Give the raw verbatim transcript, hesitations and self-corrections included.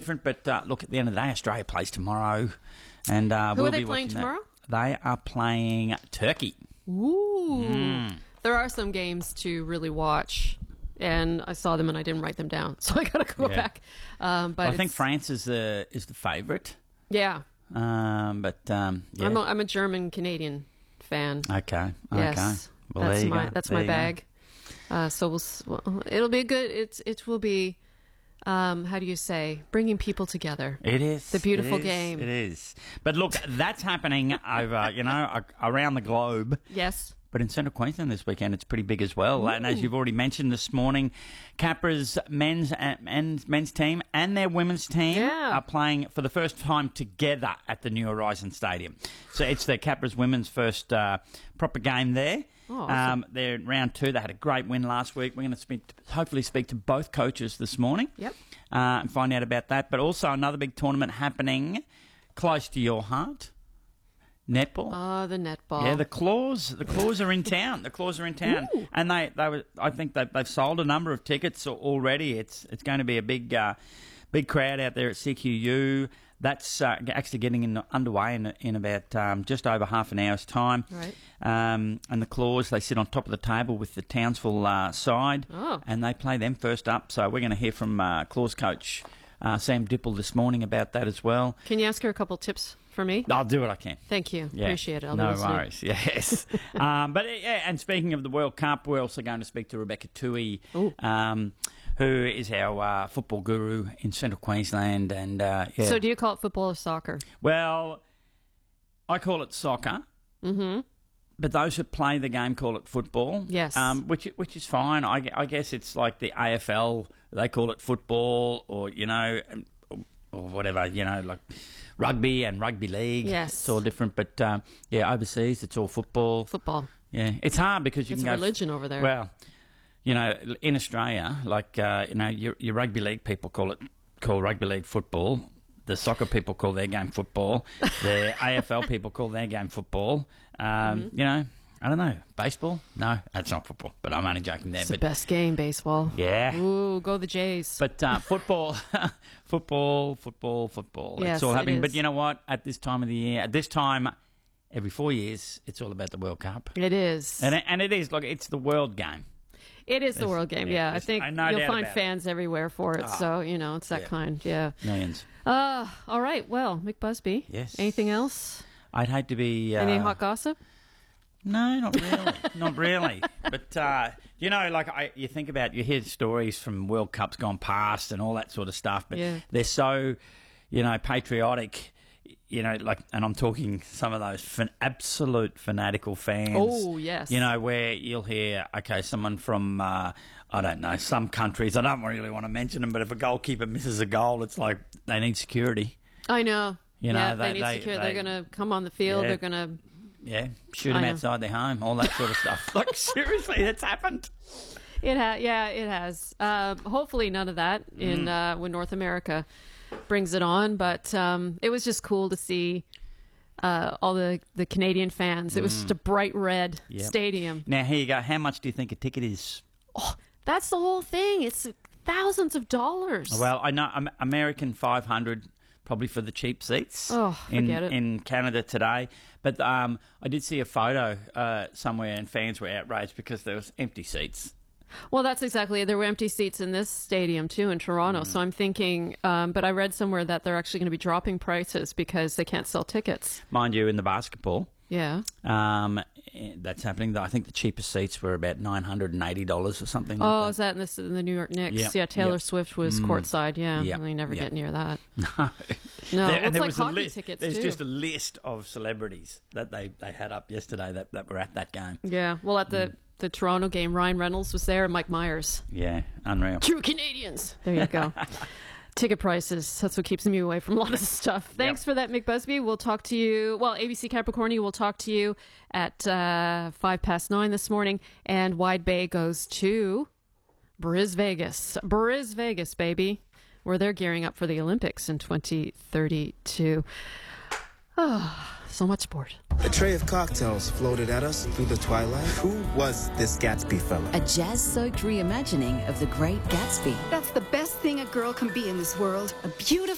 different. But uh, look, at the end of the day, Australia plays tomorrow. And uh, Who we'll are they be playing watching tomorrow? That. They are playing Turkey. Ooh. Mm. There are some games to really watch. And I saw them and I didn't write them down. So I got to go Yeah. back. Um, but Well, I think it's- France is the, is the favourite. Yeah. Um, but, um, yeah. I'm a, I'm a German-Canadian fan. Okay, okay. Yes. Well, that's there you my go. that's There my you go. bag. Uh, so we'll, s- well, it'll be good. It's it will be. Um, how do you say? Bringing people together. It is. The beautiful it is, game. It is. But look, that's happening over, you know, a- around the globe. Yes. But in Central Queensland this weekend, it's pretty big as well. And as you've already mentioned this morning, Capra's men's men's, men's team and their women's team Yeah. are playing for the first time together at the New Horizon Stadium. So it's the Capra's women's first uh, proper game there. Oh, awesome. um, they're in round two. They had a great win last week. We're going to speak, hopefully speak to both coaches this morning. Yep. Uh, and find out about that. But also another big tournament happening close to your heart. Netball. Oh, the netball. Yeah, the Claws. The Claws are in town. The Claws are in town, Ooh. and they they were. I think they they've sold a number of tickets al- already. It's it's going to be a big uh, big crowd out there at C Q U. That's uh, actually getting in, underway in in about um, just over half an hour's time. Right. Um, and the Claws, they sit on top of the table with the Townsville uh, side, Oh. and they play them first up. So we're going to hear from uh, Claws coach uh, Sam Dipple this morning about that as well. Can you ask her a couple tips for me? I'll do what I can. Thank you. Yeah. Appreciate it. I'll be no listening. worries. Yes. um, but yeah, and speaking of the World Cup, we're also going to speak to Rebecca Tui, Ooh. um, who is our uh, football guru in Central Queensland. And uh, yeah, So do you call it football or soccer? well, I call it soccer. Mm-hmm. But those who play the game call it football. Yes. Um, which which is fine. I, gue- I guess it's like the A F L. They call it football, or you know, or, or whatever. You know, like rugby and rugby league. Yes. It's all different. But um, yeah, overseas it's all football. Football. Yeah, it's hard because you It's can a go. religion over there. Well, you know, in Australia, like uh, you know, your, your rugby league people call it call rugby league football. The soccer people call their game football. The A F L people call their game football. Um, Mm-hmm. You know, I don't know. Baseball? No, that's not football. But I'm only joking there. It's the But best game, baseball. yeah. Ooh, go the Jays. But uh, football, football, football, football. Yes, it's all it happening. But is. you know what? At this time of the year, at this time, every four years, it's all about the World Cup. It is. And it, and it is, like, it's the world game. It is the world game, yeah, yeah. I there's think no you'll doubt find about it. fans everywhere for it. Ah, so, you know, it's that yeah. kind, yeah. Millions. Uh, all right, well, Mick Busby. Yes. Anything else? I'd hate to be... Uh, Any hot gossip? No, not really. Not really. But, uh, you know, like I, you think about, you hear stories from World Cups gone past and all that sort of stuff, but Yeah. they're so, you know, patriotic, you know, like, and I'm talking some of those fan, absolute fanatical fans. Oh, yes. You know, where you'll hear, okay, someone from, uh, I don't know, some countries, I don't really want to mention them, but if a goalkeeper misses a goal, it's like they need security. I know. You know, yeah, they- they, need they- security. they- They're going to come on the field. Yeah. They're going to... Yeah, shoot I them know. outside their home, all that sort of stuff. Like, seriously, that's happened. It ha- yeah, it has. Uh, hopefully none of that in Mm. uh, when North America brings it on. But um, it was just cool to see uh, all the, the Canadian fans. It was just a bright red Yep. stadium. Now, here you go. How much do you think a ticket is? That's the whole thing. It's thousands of dollars. Well, I know um, American five hundred probably for the cheap seats Oh, in, forget it. in Canada today. But um, I did see a photo uh, somewhere and fans were outraged because there was empty seats. Well, that's exactly it. There were empty seats in this stadium, too, in Toronto. Mm. So I'm thinking, um, but I read somewhere that they're actually going to be dropping prices because they can't sell tickets. Mind you, in the basketball, Yeah. um, eh, that's happening. I think the cheapest seats were about nine hundred eighty dollars or something Oh, like is that in, this, in the New York Knicks? Yep, Yeah, Taylor yep. Swift was courtside. Yeah, Yep, we never yep. get near that. that. No, There- it's and there like was a hockey list. tickets, There's too. just a list of celebrities that they, they had up yesterday that, that were at that game. Yeah, well, at Mm. the, the Toronto game, Ryan Reynolds was there and Mike Myers. Yeah, unreal. True Canadians. There you go. Ticket prices. That's what keeps me away from a lot of this stuff. Thanks for that, Mick Busby. We'll talk to you. Well, A B C Capricornia will talk to you at uh, five past nine this morning. And Wide Bay goes to Briz Vegas. Briz Vegas, baby. Where they're gearing up for the Olympics in twenty thirty-two. Oh, so much sport. A tray of cocktails floated at us through the twilight. Who was this Gatsby fella? A jazz-soaked reimagining of The Great Gatsby. That's the best thing a girl can be in this world. A beautiful